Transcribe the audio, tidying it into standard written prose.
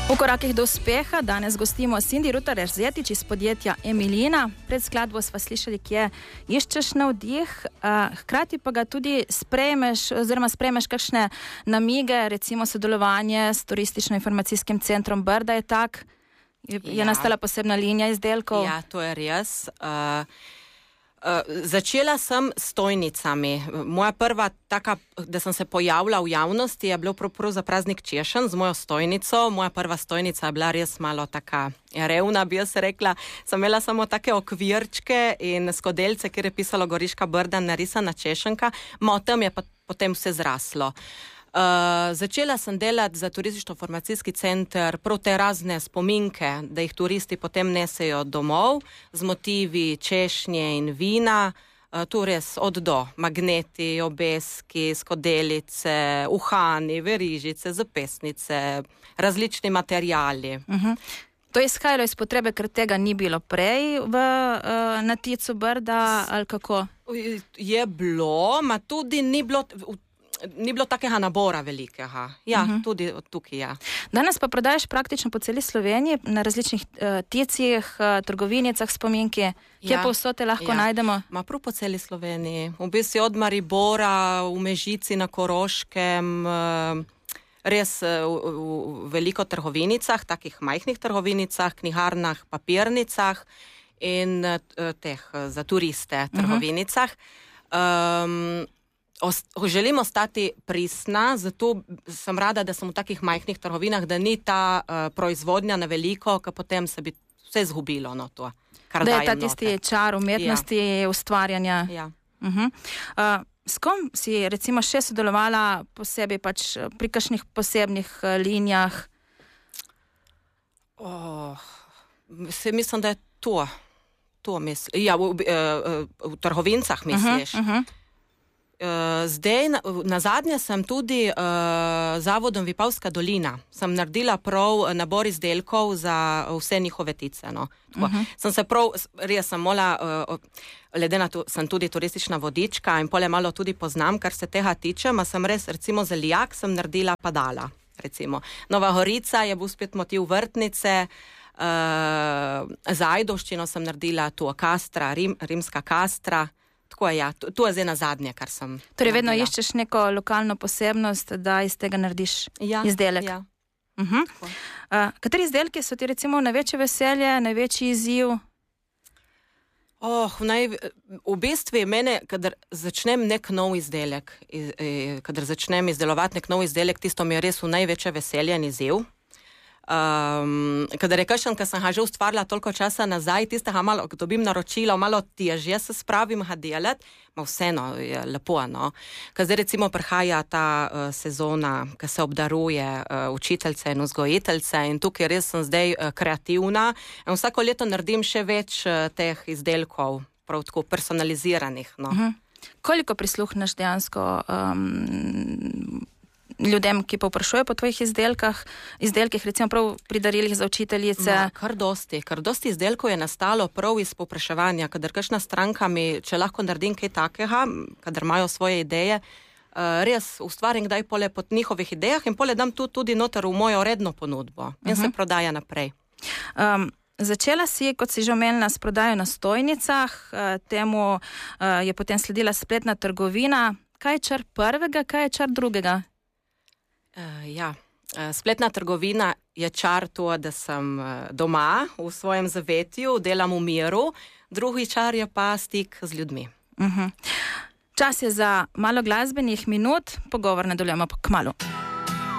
V korakih do uspeha danes gostimo Cindy Rutar-Erzetič iz podjetja Emilina. Pred skladbo sva slišali, kje iščeš navdih, hkrati pa ga tudi sprejmeš kakšne namige, recimo sodelovanje s Turistično-informacijskim centrom Brda je tak, je nastala posebna linija izdelkov. Ja, to je res. Začela sem s stojnicami. Moja prva taka, da sem se pojavila v javnosti, je bilo prav za praznik češenj z mojo stojnico. Moja prva stojnica je bila res malo taka revna, bi jaz rekla. Sem imela samo take okvirčke in skodelce, kjer je pisalo Goriška Brda, narisana češenka. O tem je pa potem vse zraslo. Začela sem delati za Turistično-informacijski center prav te razne spominke, da jih turisti potem nesejo domov z motivi češnje in vina, tu res od do, magneti, obeski, skodelice, uhani, verižice, zapestnice, različni materijali. To je izhajalo iz potrebe, ker tega ni bilo prej na Ticu Brda, ali kako? Je bilo, ma tudi ni bilo takega nabora velikega. Ja, tudi od tukaj, ja. Danes pa prodajaš praktično po celi Sloveniji, na različnih ticih, trgovinicah, spominki. Kje povsod te lahko najdemo? Prav po celi Sloveniji. V bistvu od Maribora, v Mežici, na Koroškem, res v veliko trgovinicah, takih majhnih trgovinicah, knjigarnah, papirnicah in teh za turiste trgovinicah. Želim ostati pristna, zato sem rada, da sem v takih majhnih trgovinah, da ni ta proizvodnja na veliko, ker potem se bi vse zgubilo, no, to, kar dajem noter. Da je ta tisti čar umetnosti, ustvarjanja. Ja. S kom si recimo še sodelovala posebej pač pri kakšnih posebnih linijah? Mislim, da je to mislim. Ja, v trgovincah misliš. Zdaj, na zadnje sem tudi zavodom Vipavska dolina. Sem naredila prav nabor izdelkov za vse njihove tice. No. Sem se prav, res sem glede na to, sem tudi turistična vodička in pole malo tudi poznam, kar se tega tiče, ma sem res, recimo za Lijak sem naredila padala. Recimo. Nova Gorica je bil spet motiv vrtnice, za Ajdovščino sem naredila tu kastra, rimska kastra. Tako je, ja. To je zdaj na zadnje, kar sem Torej vedno iščeš neko lokalno posebnost, da iz tega narediš izdelek. Ja. Kateri izdelki so ti recimo največje veselje, največji izziv? V bistvu mene, kadar začnem nek nov izdelek, kadar začnem izdelovati nek nov izdelek, tisto mi je res v največje veselje in izziv. Kadar je kakšen, ker sem ga že ustvarila toliko časa nazaj, tistega malo, ko dobim naročilo, malo težje se spravim ga delati, ma vseeno je lepo, no. Ker zdaj recimo prihaja ta sezona, ko se obdaruje učiteljce in vzgojiteljce in tukaj res sem zdaj kreativna in vsako leto naredim še več teh izdelkov, prav tako personaliziranih, no. Koliko prisluhneš dejansko ljudem, ki povprašujejo po tvojih izdelkih, recimo prav pri darilih za učiteljice? Kar dosti izdelkov je nastalo prav iz povpraševanja, kadar kakšna stranka mi, če lahko naredim kaj takega, kadar imajo svoje ideje, res ustvarim kdaj pole po njihovih idejah in pole dam tudi noter v mojo redno ponudbo in se prodaja naprej. Začela si, kot si že omenila, s prodajo na stojnicah, temu je potem sledila spletna trgovina. Kaj je čar prvega, kaj je čar drugega? Spletna trgovina je čar to, da sem doma v svojem zavetju, delam v miru, drugi čar je pa stik z ljudmi. Čas je za malo glasbenih minut, pogovor nadaljujemo kmalu.